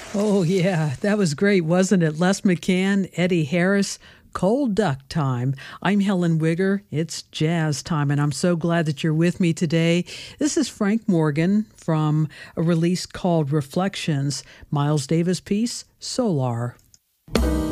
Oh, yeah, that was great, wasn't it? Les McCann, Eddie Harris, Cold Duck Time. I'm Helen Wigger. It's jazz time, and I'm so glad that you're with me today. This is Frank Morgan from a release called Reflections, Miles Davis piece, Solar.